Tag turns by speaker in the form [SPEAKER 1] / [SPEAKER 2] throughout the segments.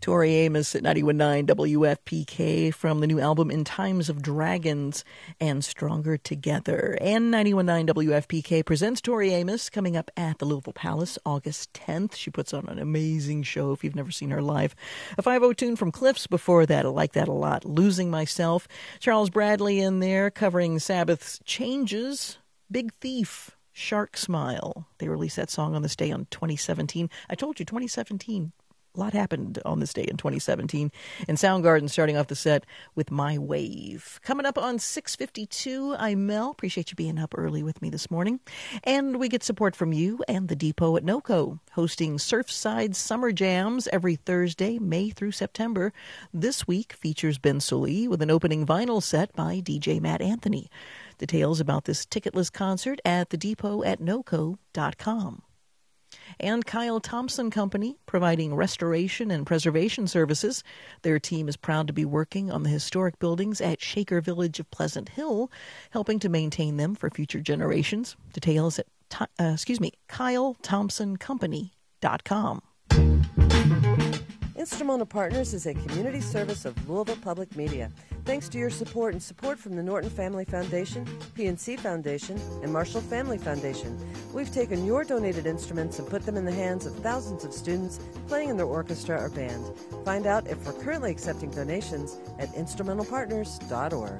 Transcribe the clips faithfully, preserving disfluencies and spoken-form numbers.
[SPEAKER 1] Tori Amos at ninety-one point nine W F P K from the new album In Times of Dragons and Stronger Together. And ninety-one point nine W F P K presents Tori Amos coming up at the Louisville Palace August tenth. She puts on an amazing show if you've never seen her live. A five oh tune from Cliffs before that. I like that a lot. Losing Myself. Charles Bradley in there covering Sabbath's Changes. Big Thief. Shark Smile. They released that song on this day on twenty seventeen. I told you, twenty seventeen. A lot happened on this day in twenty seventeen. And Soundgarden starting off the set with My Wave. Coming up on six fifty-two, I'm Mel. Appreciate you being up early with me this morning. And we get support from you and the Depot at NOCO, hosting Surfside Summer Jams every Thursday, May through September. This week features Ben Sully with an opening vinyl set by D J Matt Anthony. Details about this ticketless concert at the depot at noco dot com. And Kyle Thompson Company, providing restoration and preservation services. Their team is proud to be working on the historic buildings at Shaker Village of Pleasant Hill, helping to maintain them for future generations. Details at, uh, excuse me, kyle thompson company dot com.
[SPEAKER 2] Instrumental Partners is a community service of Louisville Public Media. Thanks to your support and support from the Norton Family Foundation, P N C Foundation, and Marshall Family Foundation, we've taken your donated instruments and put them in the hands of thousands of students playing in their orchestra or band. Find out if we're currently accepting donations at instrumental partners dot org.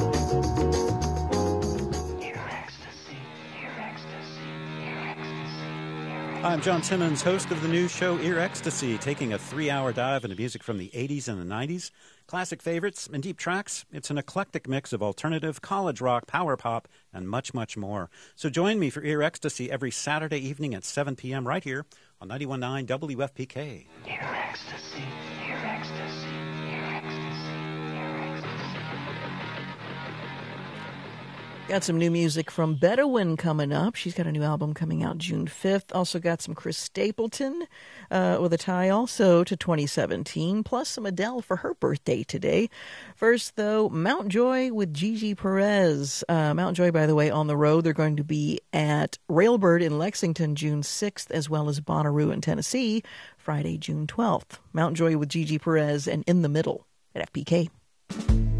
[SPEAKER 3] I'm John Simmons, host of the new show Ear Ecstasy, taking a three-hour dive into music from the eighties and the nineties, classic favorites, and deep tracks. It's an eclectic mix of alternative, college rock, power pop, and much, much more. So join me for Ear Ecstasy every Saturday evening at seven p.m. right here on ninety-one point nine W F P K. Ear Ecstasy, Ear Ecstasy, Ear Ecstasy, Ear Ecstasy.
[SPEAKER 1] Got some new music from Bedouin coming up. She's got a new album coming out June fifth. Also got some Chris Stapleton uh, with a tie also to twenty seventeen, plus some Adele for her birthday today. First, though, Mount Joy with Gigi Perez. Uh, Mount Joy, by the way, on the road. They're going to be at Railbird in Lexington June sixth, as well as Bonnaroo in Tennessee Friday, June twelfth. Mount Joy with Gigi Perez and In the Middle at F P K.